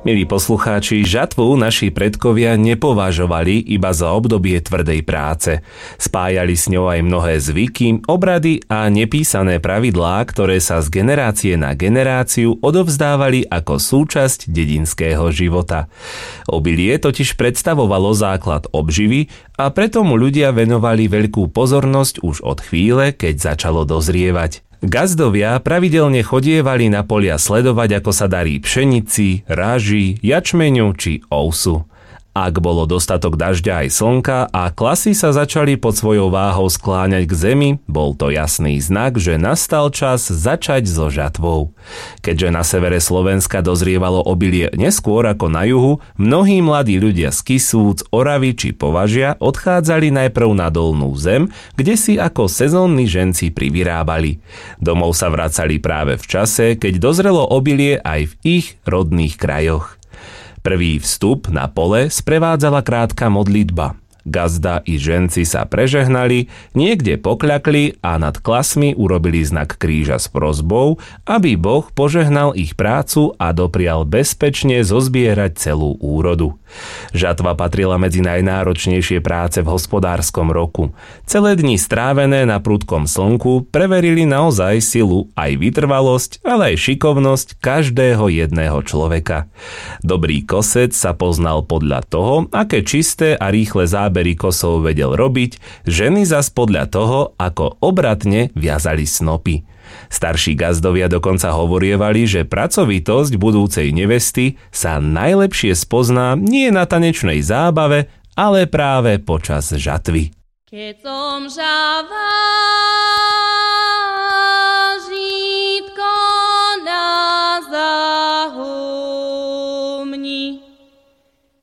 Milí poslucháči, žatvu naši predkovia nepovažovali iba za obdobie tvrdej práce. Spájali s ňou aj mnohé zvyky, obrady a nepísané pravidlá, ktoré sa z generácie na generáciu odovzdávali ako súčasť dedinského života. Obilie totiž predstavovalo základ obživy a preto mu ľudia venovali veľkú pozornosť už od chvíle, keď začalo dozrievať. Gazdovia pravidelne chodievali na polia sledovať, ako sa darí pšenici, ráži, jačmeňu či ovsu. Ak bolo dostatok dažďa aj slnka a klasy sa začali pod svojou váhou skláňať k zemi, bol to jasný znak, že nastal čas začať so žatvou. Keďže na severe Slovenska dozrievalo obilie neskôr ako na juhu, mnohí mladí ľudia z Kisúc, Oravy či Považia odchádzali najprv na dolnú zem, kde si ako sezónni ženci privyrábali. Domov sa vracali práve v čase, keď dozrelo obilie aj v ich rodných krajoch. Prvý vstup na pole sprevádzala krátka modlitba. Gazda i ženci sa prežehnali, niekde pokľakli a nad klasmi urobili znak kríža s prosbou, aby Boh požehnal ich prácu a doprial bezpečne zozbierať celú úrodu. Žatva patrila medzi najnáročnejšie práce v hospodárskom roku. Celé dni strávené na prudkom slnku preverili naozaj silu, aj vytrvalosť, ale aj šikovnosť každého jedného človeka. Dobrý kosec sa poznal podľa toho, aké čisté a rýchle zábery kosov vedel robiť, ženy zas podľa toho, ako obratne viazali snopy. Starší gazdovia dokonca hovorievali, že pracovitosť budúcej nevesty sa najlepšie spozná nie na tanečnej zábave, ale práve počas žatvy. Keď som žava